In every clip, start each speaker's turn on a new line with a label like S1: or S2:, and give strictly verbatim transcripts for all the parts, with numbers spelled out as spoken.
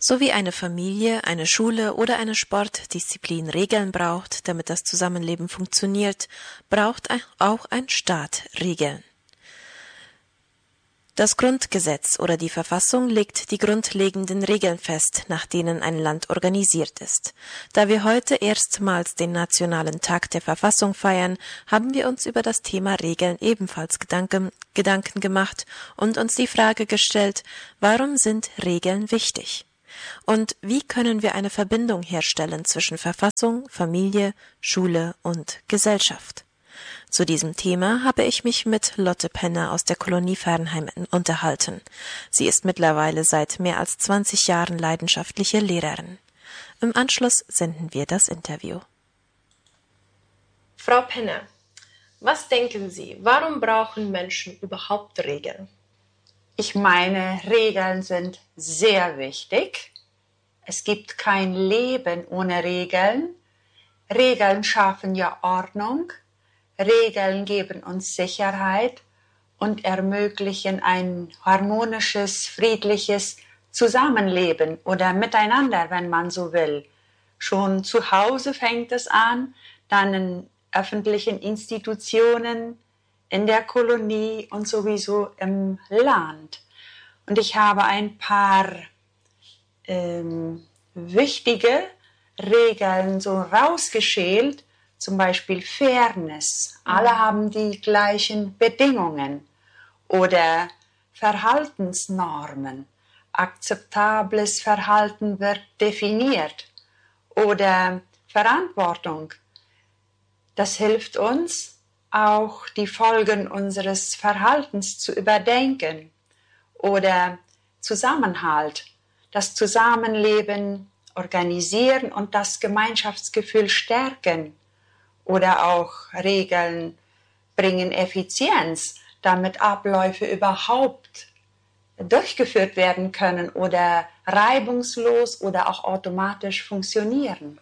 S1: So wie eine Familie, eine Schule oder eine Sportdisziplin Regeln braucht, damit das Zusammenleben funktioniert, braucht auch ein Staat Regeln. Das Grundgesetz oder die Verfassung legt die grundlegenden Regeln fest, nach denen ein Land organisiert ist. Da wir heute erstmals den Nationalen Tag der Verfassung feiern, haben wir uns über das Thema Regeln ebenfalls Gedanken, Gedanken gemacht und uns die Frage gestellt, warum sind Regeln wichtig? Und wie können wir eine Verbindung herstellen zwischen Verfassung, Familie, Schule und Gesellschaft? Zu diesem Thema habe ich mich mit Lotte Penner aus der Kolonie Fernheim unterhalten. Sie ist mittlerweile seit mehr als zwanzig Jahren leidenschaftliche Lehrerin. Im Anschluss senden wir das Interview.
S2: Frau Penner, was denken Sie, warum brauchen Menschen überhaupt Regeln?
S3: Ich meine, Regeln sind sehr wichtig. Es gibt kein Leben ohne Regeln. Regeln schaffen ja Ordnung. Regeln geben uns Sicherheit und ermöglichen ein harmonisches, friedliches Zusammenleben oder Miteinander, wenn man so will. Schon zu Hause fängt es an, dann in öffentlichen Institutionen, in der Kolonie und sowieso im Land. Und ich habe ein paar ähm, wichtige Regeln so rausgeschält, zum Beispiel Fairness. Alle haben die gleichen Bedingungen. Oder Verhaltensnormen. Akzeptables Verhalten wird definiert. Oder Verantwortung. Das hilft uns, auch die Folgen unseres Verhaltens zu überdenken. Oder Zusammenhalt. Das Zusammenleben organisieren und das Gemeinschaftsgefühl stärken. Oder auch Regeln bringen Effizienz, damit Abläufe überhaupt durchgeführt werden können oder reibungslos oder auch automatisch funktionieren.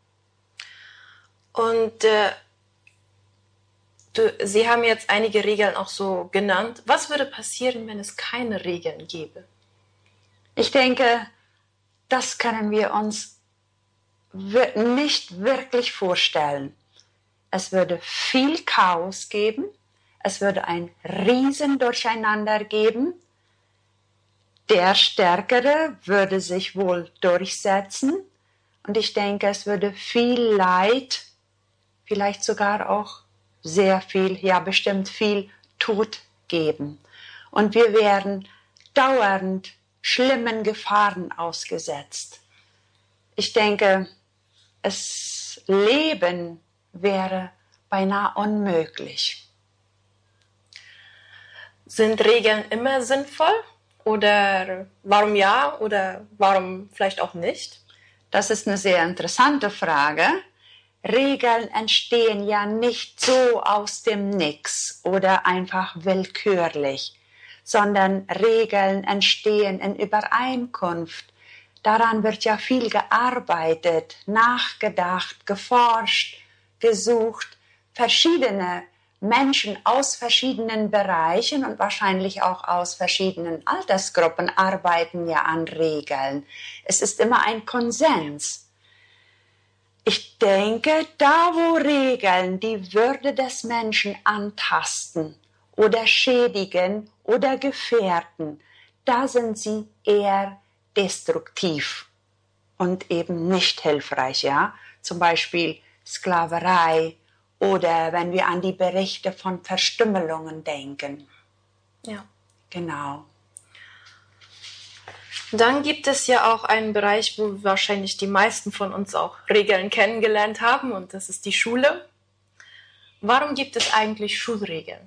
S2: Und äh, du, Sie haben jetzt einige Regeln auch so genannt. Was würde passieren, wenn es keine Regeln gäbe?
S3: Ich denke, das können wir uns nicht wirklich vorstellen. Es würde viel Chaos geben, es würde ein Riesendurcheinander geben. Der Stärkere würde sich wohl durchsetzen und ich denke, es würde viel Leid, vielleicht sogar auch sehr viel, ja bestimmt viel Tod geben. Und wir wären dauernd schlimmen Gefahren ausgesetzt. Ich denke, das Leben wäre beinahe unmöglich.
S2: Sind Regeln immer sinnvoll? Oder warum ja oder warum vielleicht auch nicht?
S3: Das ist eine sehr interessante Frage. Regeln entstehen ja nicht so aus dem Nix oder einfach willkürlich, sondern Regeln entstehen in Übereinkunft. Daran wird ja viel gearbeitet, nachgedacht, geforscht, gesucht. Verschiedene Menschen aus verschiedenen Bereichen und wahrscheinlich auch aus verschiedenen Altersgruppen arbeiten ja an Regeln. Es ist immer ein Konsens. Ich denke, da wo Regeln die Würde des Menschen antasten oder schädigen oder gefährden, da sind sie eher destruktiv und eben nicht hilfreich, ja. Zum Beispiel Sklaverei oder wenn wir an die Berichte von Verstümmelungen denken.
S2: Ja.
S3: Genau.
S2: Dann gibt es ja auch einen Bereich, wo wahrscheinlich die meisten von uns auch Regeln kennengelernt haben und das ist die Schule. Warum gibt es eigentlich Schulregeln?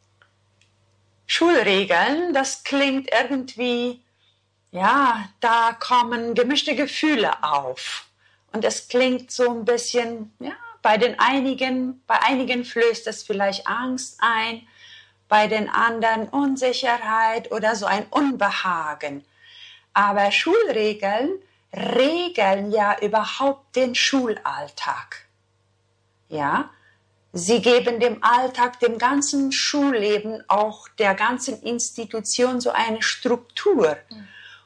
S3: Schulregeln, das klingt irgendwie, ja, da kommen gemischte Gefühle auf. Und es klingt so ein bisschen, ja, bei den einigen, bei einigen flößt es vielleicht Angst ein, bei den anderen Unsicherheit oder so ein Unbehagen. Aber Schulregeln regeln ja überhaupt den Schulalltag. Ja, sie geben dem Alltag, dem ganzen Schulleben, auch der ganzen Institution so eine Struktur.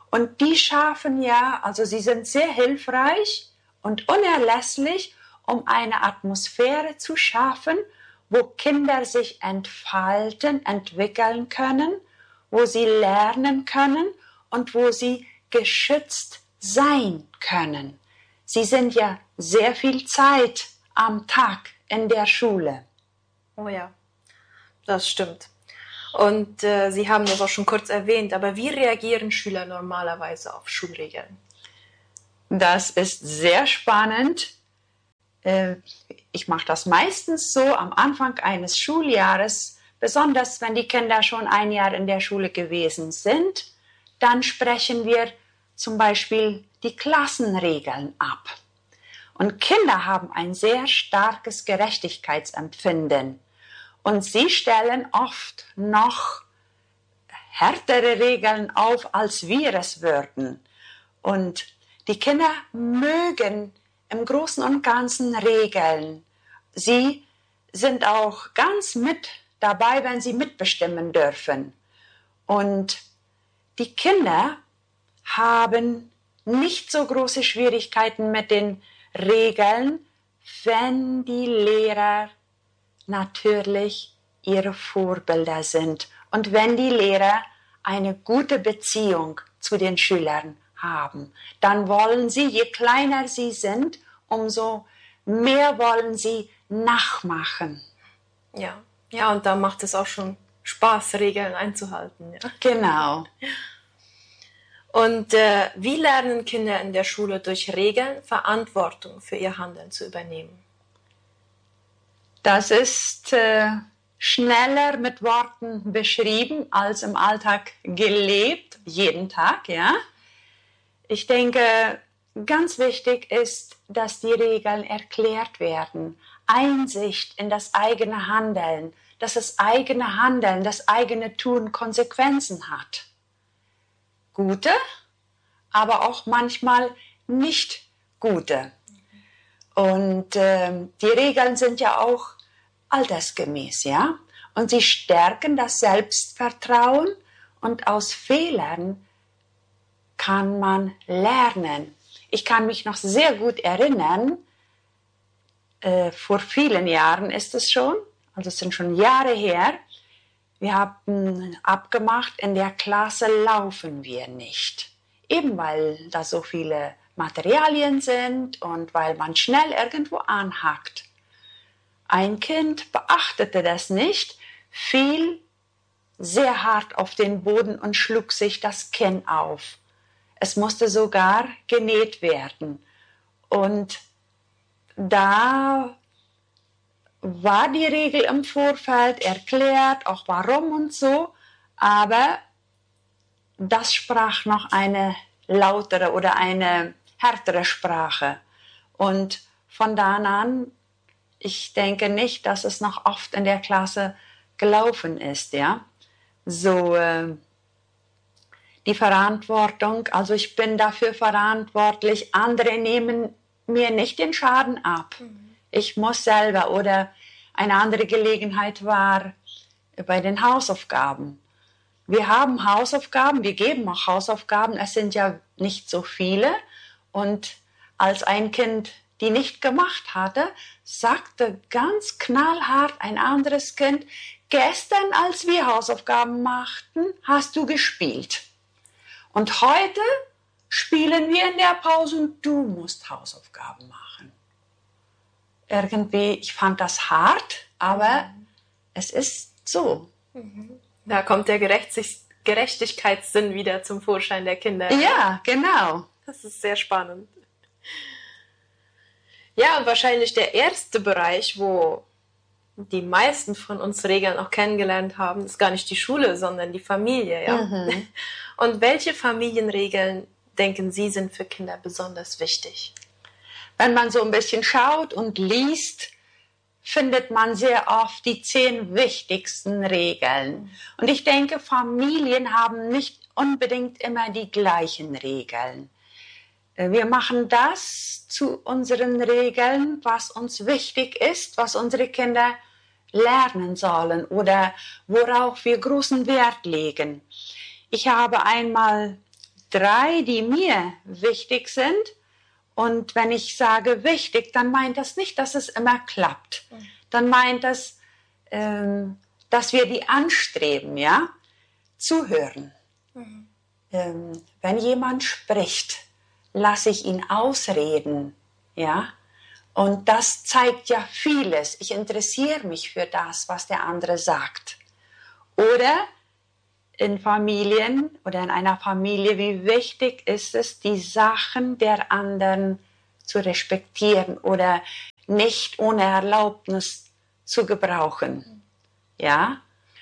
S3: Und die schaffen ja, also sie sind sehr hilfreich und unerlässlich, um eine Atmosphäre zu schaffen, wo Kinder sich entfalten, entwickeln können, wo sie lernen können und wo sie geschützt sein können. Sie sind ja sehr viel Zeit am Tag in der Schule.
S2: Oh ja, das stimmt. Und äh, Sie haben das auch schon kurz erwähnt, aber wie reagieren Schüler normalerweise auf Schulregeln?
S3: Das ist sehr spannend. Ich mache das meistens so am Anfang eines Schuljahres, besonders wenn die Kinder schon ein Jahr in der Schule gewesen sind. Dann sprechen wir zum Beispiel die Klassenregeln ab. Und Kinder haben ein sehr starkes Gerechtigkeitsempfinden. Und sie stellen oft noch härtere Regeln auf, als wir es würden. Und die Kinder mögen im Großen und Ganzen Regeln. Sie sind auch ganz mit dabei, wenn sie mitbestimmen dürfen. Und die Kinder haben nicht so große Schwierigkeiten mit den Regeln, wenn die Lehrer natürlich ihre Vorbilder sind und wenn die Lehrer eine gute Beziehung zu den Schülern haben. Dann wollen sie, je kleiner sie sind, umso mehr wollen sie nachmachen.
S2: Ja, ja, und da macht es auch schon Spaß, Regeln einzuhalten. Ja.
S3: Genau.
S2: Und äh, wie lernen Kinder in der Schule durch Regeln Verantwortung für ihr Handeln zu übernehmen?
S3: Das ist äh, schneller mit Worten beschrieben als im Alltag gelebt, jeden Tag, ja. Ich denke, ganz wichtig ist, dass die Regeln erklärt werden. Einsicht in das eigene Handeln, dass das eigene Handeln, das eigene Tun Konsequenzen hat. Gute, aber auch manchmal nicht gute. Und äh, die Regeln sind ja auch altersgemäß, ja. Und sie stärken das Selbstvertrauen und aus Fehlern kann man lernen. Ich kann mich noch sehr gut erinnern, äh, vor vielen Jahren ist es schon, also es sind schon Jahre her, wir haben abgemacht, in der Klasse laufen wir nicht. Eben weil da so viele Materialien sind und weil man schnell irgendwo anhackt. Ein Kind beachtete das nicht, fiel sehr hart auf den Boden und schlug sich das Kinn auf. Es musste sogar genäht werden. Und da war die Regel im Vorfeld erklärt, auch warum und so, aber das sprach noch eine lautere oder eine härtere Sprache. Und von da an, ich denke nicht, dass es noch oft in der Klasse gelaufen ist, ja. So, äh, die Verantwortung, also ich bin dafür verantwortlich, andere nehmen mir nicht den Schaden ab. Mhm. Ich muss selber, oder eine andere Gelegenheit war bei den Hausaufgaben. Wir haben Hausaufgaben, wir geben auch Hausaufgaben, es sind ja nicht so viele. Und als ein Kind die nicht gemacht hatte, sagte ganz knallhart ein anderes Kind, gestern, als wir Hausaufgaben machten, hast du gespielt. Und heute spielen wir in der Pause und du musst Hausaufgaben machen. Irgendwie, ich fand das hart, aber mhm. es ist so.
S2: Mhm. Da kommt der Gerechtigkeitssinn wieder zum Vorschein der Kinder.
S3: Ja, genau.
S2: Das ist sehr spannend. Ja, und wahrscheinlich der erste Bereich, wo die meisten von uns Regeln auch kennengelernt haben, ist gar nicht die Schule, sondern die Familie. Ja? Mhm. Und welche Familienregeln, denken Sie, sind für Kinder besonders wichtig?
S3: Wenn man so ein bisschen schaut und liest, findet man sehr oft die zehn wichtigsten Regeln. Und ich denke, Familien haben nicht unbedingt immer die gleichen Regeln. Wir machen das zu unseren Regeln, was uns wichtig ist, was unsere Kinder lernen sollen oder worauf wir großen Wert legen. Ich habe einmal drei, die mir wichtig sind. Und wenn ich sage wichtig, dann meint das nicht, dass es immer klappt. Dann meint das, ähm, dass wir die anstreben, ja, zuhören. Mhm. Ähm, wenn jemand spricht, lasse ich ihn ausreden, ja. Und das zeigt ja vieles. Ich interessiere mich für das, was der andere sagt. Oder in Familien oder in einer Familie, wie wichtig ist es, die Sachen der anderen zu respektieren oder nicht ohne Erlaubnis zu gebrauchen. Ja?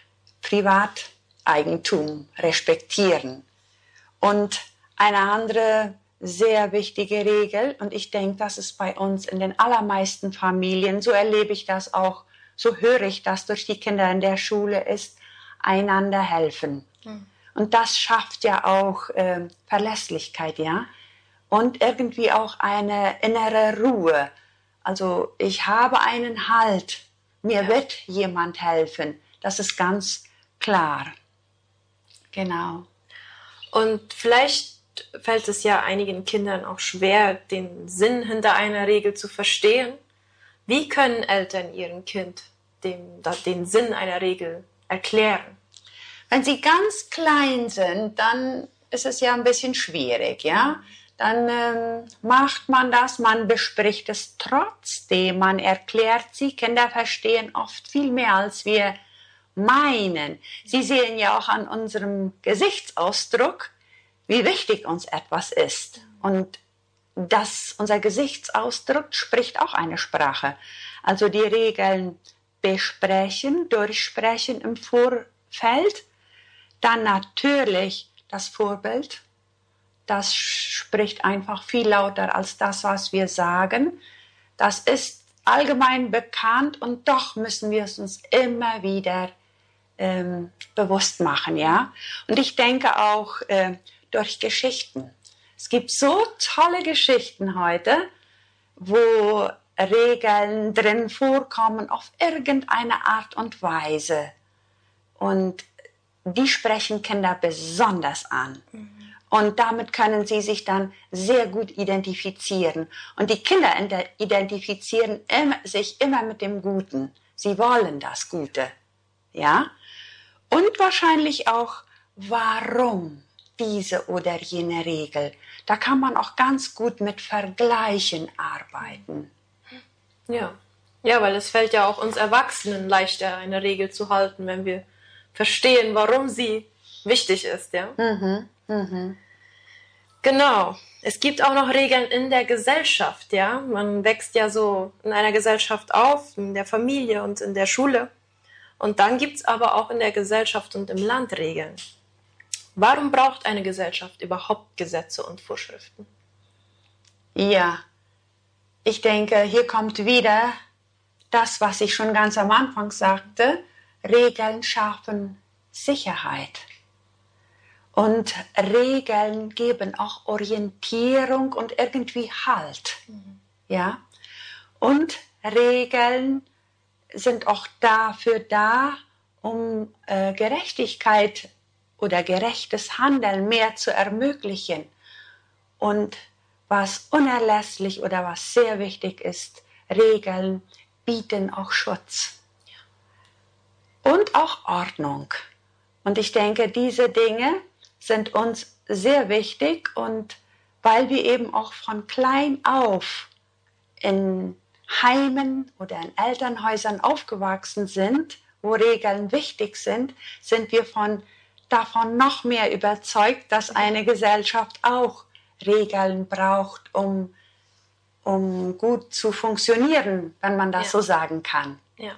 S3: Privateigentum respektieren. Und eine andere sehr wichtige Regel, und ich denke, das ist bei uns in den allermeisten Familien, so erlebe ich das auch, so höre ich das durch die Kinder in der Schule, ist einander helfen. Mhm. Und das schafft ja auch äh, Verlässlichkeit, ja, und irgendwie auch eine innere Ruhe. Also ich habe einen Halt, mir ja. wird jemand helfen, das ist ganz klar. Genau.
S2: Und vielleicht fällt es ja einigen Kindern auch schwer, den Sinn hinter einer Regel zu verstehen. Wie können Eltern ihrem Kind den, den Sinn einer Regel erklären?
S3: Wenn sie ganz klein sind, dann ist es ja ein bisschen schwierig, ja. Dann ähm, macht man das, man bespricht es trotzdem, man erklärt sie. Kinder verstehen oft viel mehr, als wir meinen. Sie sehen ja auch an unserem Gesichtsausdruck, wie wichtig uns etwas ist. Und das, unser Gesichtsausdruck spricht auch eine Sprache. Also die Regeln besprechen, durchsprechen im Vorfeld. Dann natürlich das Vorbild. Das spricht einfach viel lauter als das, was wir sagen. Das ist allgemein bekannt und doch müssen wir es uns immer wieder ähm, bewusst machen, ja. Und ich denke auch äh, durch Geschichten. Es gibt so tolle Geschichten heute, wo Regeln drin vorkommen auf irgendeine Art und Weise. Und die sprechen Kinder besonders an. Mhm. Und damit können sie sich dann sehr gut identifizieren. Und die Kinder identifizieren immer, sich immer mit dem Guten. Sie wollen das Gute. Ja? Und wahrscheinlich auch, warum diese oder jene Regel. Da kann man auch ganz gut mit Vergleichen arbeiten.
S2: Ja. Ja, weil es fällt ja auch uns Erwachsenen leichter, eine Regel zu halten, wenn wir verstehen, warum sie wichtig ist. Ja?
S3: Mhm. Mhm.
S2: Genau. Es gibt auch noch Regeln in der Gesellschaft. Ja? Man wächst ja so in einer Gesellschaft auf, in der Familie und in der Schule. Und dann gibt es aber auch in der Gesellschaft und im Land Regeln. Warum braucht eine Gesellschaft überhaupt Gesetze und Vorschriften?
S3: Ja, ich denke, hier kommt wieder das, was ich schon ganz am Anfang sagte. Regeln schaffen Sicherheit. Und Regeln geben auch Orientierung und irgendwie Halt. Mhm. Ja? Und Regeln sind auch dafür da, um äh, Gerechtigkeit oder gerechtes Handeln mehr zu ermöglichen. Und was unerlässlich oder was sehr wichtig ist, Regeln bieten auch Schutz. Und auch Ordnung. Und ich denke, diese Dinge sind uns sehr wichtig. Und weil wir eben auch von klein auf in Heimen oder in Elternhäusern aufgewachsen sind, wo Regeln wichtig sind, sind wir von, davon noch mehr überzeugt, dass eine Gesellschaft auch Regeln braucht, um, um gut zu funktionieren, wenn man das ja. so sagen kann.
S2: Ja.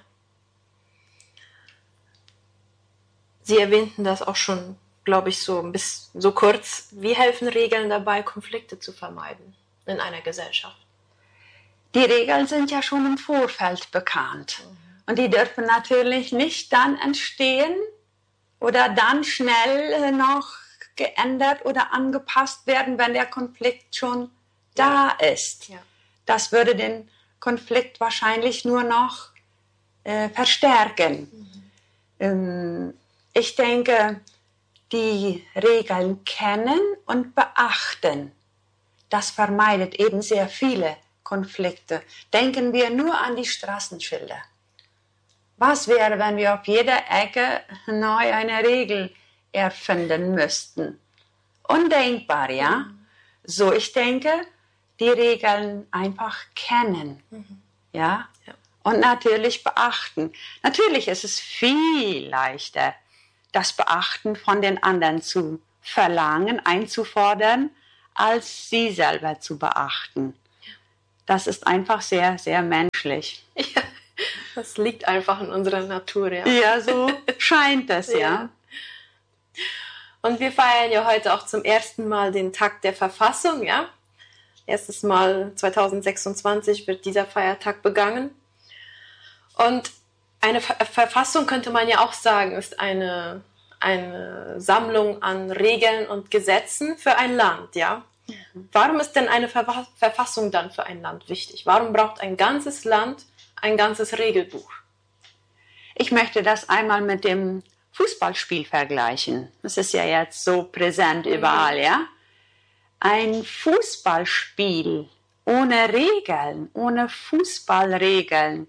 S2: Sie erwähnten das auch schon, glaube ich, so, bis, so kurz. Wie helfen Regeln dabei, Konflikte zu vermeiden in einer Gesellschaft?
S3: Die Regeln sind ja schon im Vorfeld bekannt. Mhm. Und die dürfen natürlich nicht dann entstehen oder dann schnell noch geändert oder angepasst werden, wenn der Konflikt schon ja. da ist. Ja. Das würde den Konflikt wahrscheinlich nur noch äh, verstärken. Mhm. Ähm, ich denke, die Regeln kennen und beachten. Das vermeidet eben sehr viele Konflikte. Denken wir nur an die Straßenschilder. Was wäre, wenn wir auf jeder Ecke neu eine Regel erfinden müssten? Undenkbar, ja? Mhm. So, ich denke, die Regeln einfach kennen, mhm. ja? ja? Und natürlich beachten. Natürlich ist es viel leichter, das Beachten von den anderen zu verlangen, einzufordern, als sie selber zu beachten. Das ist einfach sehr, sehr menschlich.
S2: Ja, das liegt einfach in unserer Natur, ja.
S3: Ja, so scheint es, ja. ja.
S2: Und wir feiern ja heute auch zum ersten Mal den Tag der Verfassung, ja. Erstes Mal zweitausendsechsundzwanzig wird dieser Feiertag begangen. Und eine Ver- Verfassung, könnte man ja auch sagen, ist eine, eine Sammlung an Regeln und Gesetzen für ein Land, ja. Mhm. Warum ist denn eine Ver- Verfassung dann für ein Land wichtig? Warum braucht ein ganzes Land ein ganzes Regelbuch?
S3: Ich möchte das einmal mit dem Fußballspiel vergleichen. Das ist ja jetzt so präsent überall, ja. Ein Fußballspiel ohne Regeln, ohne Fußballregeln.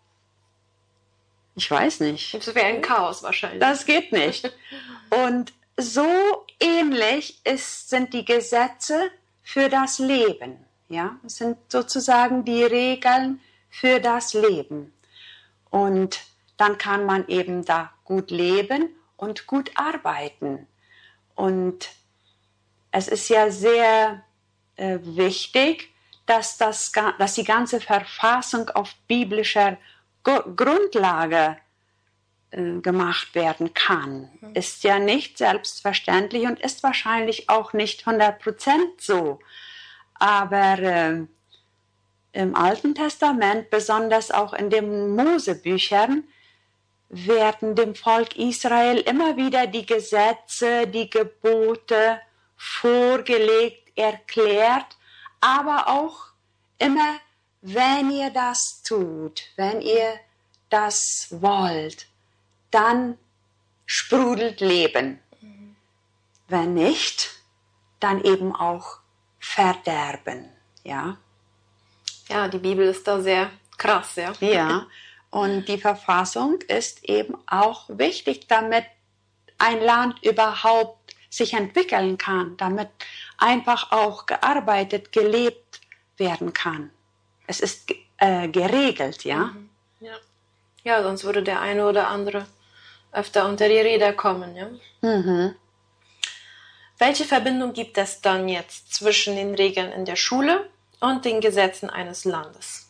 S3: Ich weiß nicht.
S2: Das wäre ein Chaos wahrscheinlich.
S3: Das geht nicht. Und so ähnlich ist, sind die Gesetze für das Leben. Ja, es sind sozusagen die Regeln für das Leben. Und dann kann man eben da gut leben und gut arbeiten. Und es ist ja sehr äh, wichtig, dass, das, dass die ganze Verfassung auf biblischer G- Grundlage äh, gemacht werden kann. Mhm. Ist ja nicht selbstverständlich und ist wahrscheinlich auch nicht hundert Prozent so. Aber äh, im Alten Testament, besonders auch in den Mosebüchern, werden dem Volk Israel immer wieder die Gesetze, die Gebote vorgelegt, erklärt, aber auch immer, wenn ihr das tut, wenn ihr das wollt, dann sprudelt Leben. Mhm. Wenn nicht, dann eben auch Verderben, ja.
S2: Ja, die Bibel ist da sehr krass, ja.
S3: Ja, und die Verfassung ist eben auch wichtig, damit ein Land überhaupt sich entwickeln kann, damit einfach auch gearbeitet, gelebt werden kann. Es ist äh, geregelt, ja?
S2: Mhm. ja. Ja, sonst würde der eine oder andere öfter unter die Räder kommen, ja.
S3: Mhm.
S2: Welche Verbindung gibt es dann jetzt zwischen den Regeln in der Schule und den Gesetzen eines Landes?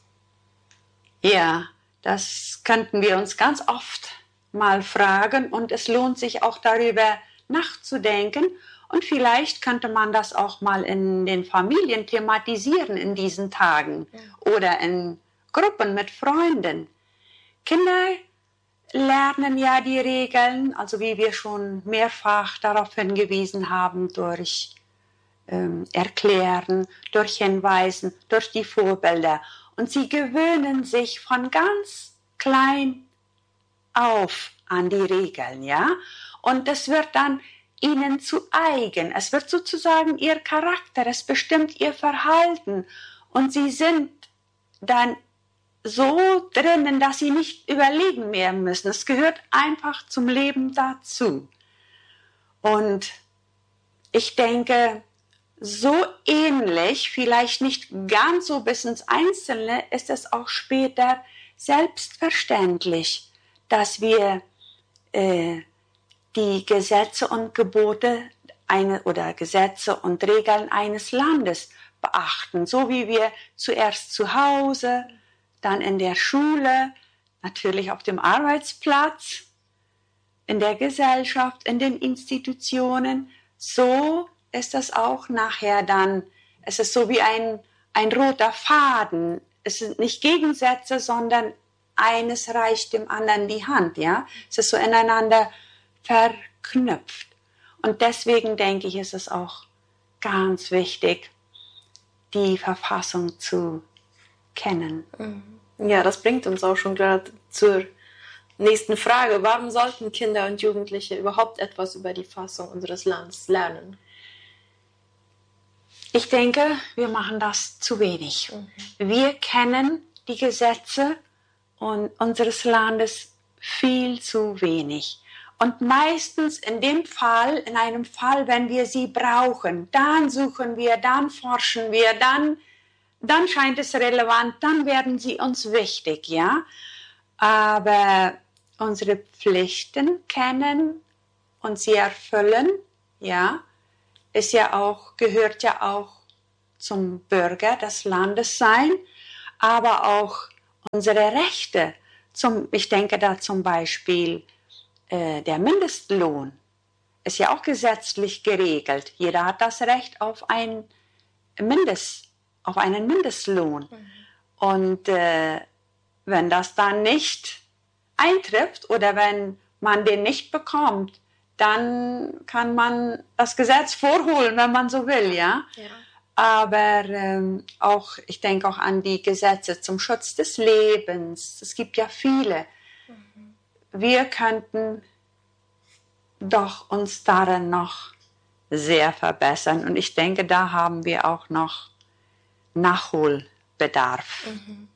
S3: Ja, das könnten wir uns ganz oft mal fragen und es lohnt sich auch darüber nachzudenken und vielleicht könnte man das auch mal in den Familien thematisieren in diesen Tagen ja. oder in Gruppen mit Freunden. Kinder lernen ja die Regeln, also wie wir schon mehrfach darauf hingewiesen haben, durch ähm, Erklären, durch Hinweisen, durch die Vorbilder. Und sie gewöhnen sich von ganz klein auf an die Regeln, ja. Und das wird dann ihnen zu eigen. Es wird sozusagen ihr Charakter, es bestimmt ihr Verhalten. Und sie sind dann so drinnen, dass sie nicht überlegen mehr müssen. Es gehört einfach zum Leben dazu. Und ich denke, so ähnlich, vielleicht nicht ganz so bis ins Einzelne, ist es auch später selbstverständlich, dass wir äh, die Gesetze und Gebote eine, oder Gesetze und Regeln eines Landes beachten, so wie wir zuerst zu Hause, dann in der Schule, natürlich auf dem Arbeitsplatz, in der Gesellschaft, in den Institutionen. So ist das auch nachher dann, es ist so wie ein, ein roter Faden. Es sind nicht Gegensätze, sondern eines reicht dem anderen die Hand, ja. Es ist so ineinander verknüpft. Und deswegen denke ich, ist es auch ganz wichtig, die Verfassung zu kennen.
S2: Ja, das bringt uns auch schon gerade zur nächsten Frage. Warum sollten Kinder und Jugendliche überhaupt etwas über die Fassung unseres Landes lernen?
S3: Ich denke, wir machen das zu wenig. Mhm. Wir kennen die Gesetze und unseres Landes viel zu wenig. Und meistens in dem Fall, in einem Fall, wenn wir sie brauchen, dann suchen wir, dann forschen wir, dann, dann scheint es relevant, dann werden sie uns wichtig, ja. Aber unsere Pflichten kennen und sie erfüllen, ja, ist ja auch, gehört ja auch zum Bürger des Landes sein, aber auch unsere Rechte. Zum, ich denke da zum Beispiel, äh, der Mindestlohn ist ja auch gesetzlich geregelt. Jeder hat das Recht auf, ein Mindest, auf einen Mindestlohn. Mhm. Und äh, wenn das dann nicht eintrifft oder wenn man den nicht bekommt, dann kann man das Gesetz vorholen, wenn man so will, ja. ja. Aber ähm, auch, ich denke auch an die Gesetze zum Schutz des Lebens. Es gibt ja viele. Mhm. Wir könnten doch uns darin noch sehr verbessern. Und ich denke, da haben wir auch noch Nachholbedarf.
S2: Mhm.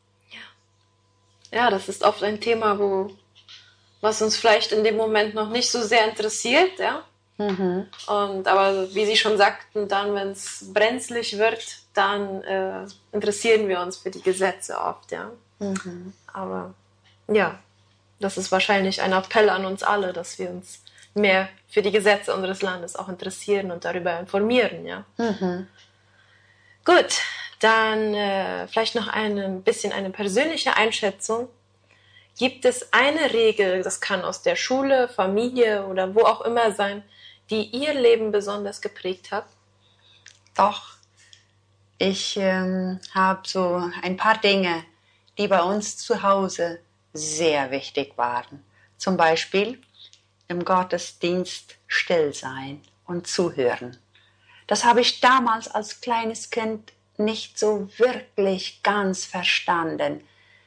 S2: Ja. ja, das ist oft ein Thema, wo was uns vielleicht in dem Moment noch nicht so sehr interessiert, ja. Mhm. Und, aber wie Sie schon sagten, dann, wenn es brenzlig wird, dann äh, interessieren wir uns für die Gesetze oft, ja. Mhm. Aber ja, das ist wahrscheinlich ein Appell an uns alle, dass wir uns mehr für die Gesetze unseres Landes auch interessieren und darüber informieren, ja. Mhm. Gut, dann äh, vielleicht noch ein bisschen eine persönliche Einschätzung. Gibt es eine Regel, das kann aus der Schule, Familie oder wo auch immer sein, die Ihr Leben besonders geprägt hat?
S3: Doch, ich ähm, habe so ein paar Dinge, die bei uns zu Hause sehr wichtig waren. Zum Beispiel im Gottesdienst still sein und zuhören. Das habe ich damals als kleines Kind nicht so wirklich ganz verstanden.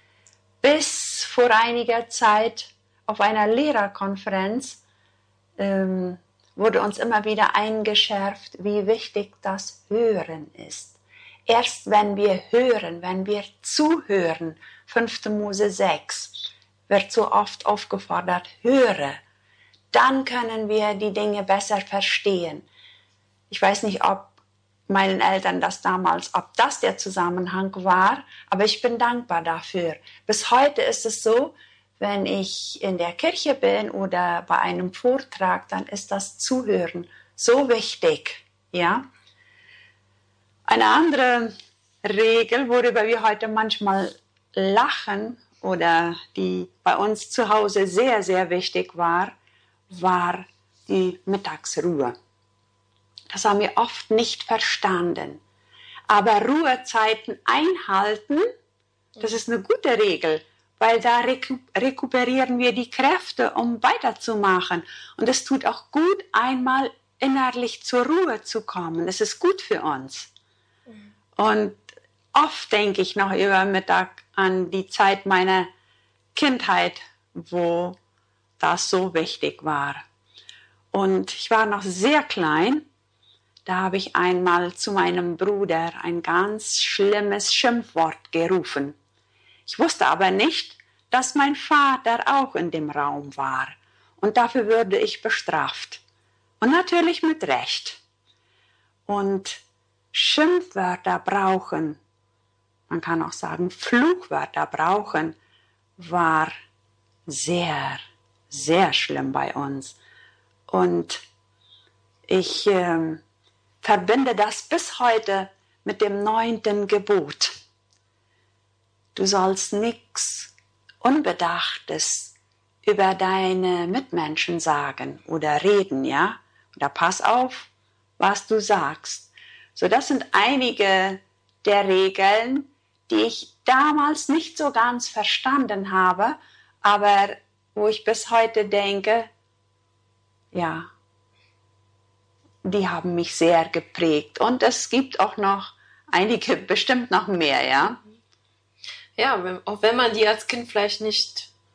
S3: Bis vor einiger Zeit auf einer Lehrerkonferenz ähm, wurde uns immer wieder eingeschärft, wie wichtig das Hören ist. Erst wenn wir hören, wenn wir zuhören, fünfte Mose sechs, wird so oft aufgefordert, höre, dann können wir die Dinge besser verstehen. Ich weiß nicht, ob meinen Eltern das damals, ob das der Zusammenhang war, aber ich bin dankbar dafür. Bis heute ist es so, wenn ich in der Kirche bin oder bei einem Vortrag, dann ist das Zuhören so wichtig, ja. Eine andere Regel, worüber wir heute manchmal lachen oder die bei uns zu Hause sehr, sehr wichtig war, war die Mittagsruhe. Das haben wir oft nicht verstanden. Aber Ruhezeiten einhalten, das ist eine gute Regel, weil da rekuperieren wir die Kräfte, um weiterzumachen. Und es tut auch gut, einmal innerlich zur Ruhe zu kommen. Es ist gut für uns. Mhm. Und oft denke ich noch über Mittag an die Zeit meiner Kindheit, wo das so wichtig war. Und ich war noch sehr klein. Da habe ich einmal zu meinem Bruder ein ganz schlimmes Schimpfwort gerufen. Ich wusste aber nicht, dass mein Vater auch in dem Raum war. Und dafür würde ich bestraft. Und natürlich mit Recht. Und Schimpfwörter brauchen, man kann auch sagen Fluchwörter brauchen, war sehr, sehr schlimm bei uns. Und ich äh, verbinde das bis heute mit dem neunten Gebot. Du sollst nichts Unbedachtes über deine Mitmenschen sagen oder reden, ja? Oder pass auf, was du sagst. So, das sind einige der Regeln, die ich damals nicht so ganz verstanden habe, aber wo ich bis heute denke, ja, die haben mich sehr geprägt. Und es gibt auch noch einige, bestimmt noch mehr, ja.
S2: Ja, wenn, auch wenn man die als Kind vielleicht nicht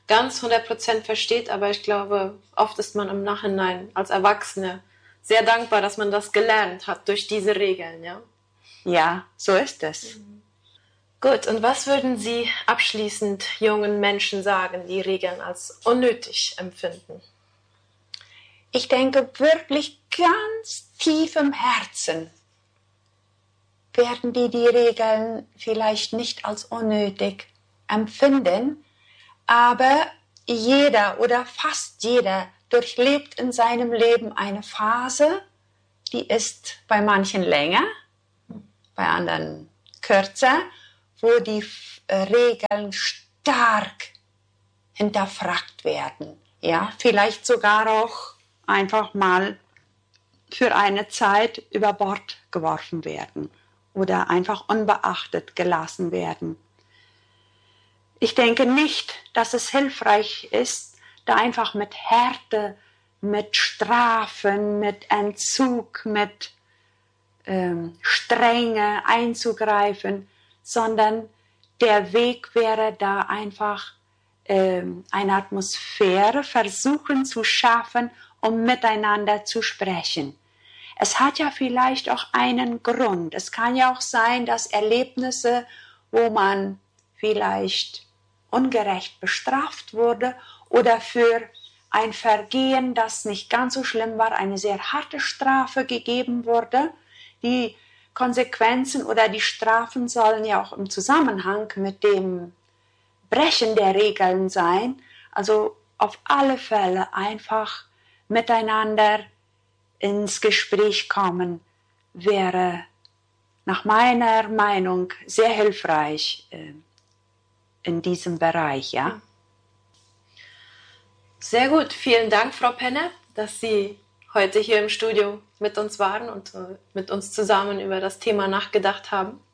S2: ganz hundert Prozent versteht, aber ich glaube, oft ist man im Nachhinein als Erwachsene sehr dankbar, dass man das gelernt hat durch diese Regeln, ja?
S3: Ja, so ist es.
S2: Mhm. Gut, und was würden Sie abschließend jungen Menschen sagen, die Regeln als unnötig empfinden?
S3: Ich denke wirklich ganz tief im Herzen werden die die Regeln vielleicht nicht als unnötig empfinden, aber jeder oder fast jeder durchlebt in seinem Leben eine Phase, die ist bei manchen länger, bei anderen kürzer, wo die Regeln stark hinterfragt werden. Ja, vielleicht sogar auch einfach mal für eine Zeit über Bord geworfen werden oder einfach unbeachtet gelassen werden. Ich denke nicht, dass es hilfreich ist, da einfach mit Härte, mit Strafen, mit Entzug, mit ähm, Strenge einzugreifen, sondern der Weg wäre da einfach ähm, eine Atmosphäre versuchen zu schaffen, um miteinander zu sprechen. Es hat ja vielleicht auch einen Grund. Es kann ja auch sein, dass Erlebnisse, wo man vielleicht ungerecht bestraft wurde oder für ein Vergehen, das nicht ganz so schlimm war, eine sehr harte Strafe gegeben wurde. Die Konsequenzen oder die Strafen sollen ja auch im Zusammenhang mit dem Brechen der Regeln sein. Also auf alle Fälle einfach miteinander ins Gespräch kommen, wäre nach meiner Meinung sehr hilfreich äh, in diesem Bereich, ja.
S2: Sehr gut, vielen Dank, Frau Penne, dass Sie heute hier im Studio mit uns waren und äh, mit uns zusammen über das Thema nachgedacht haben.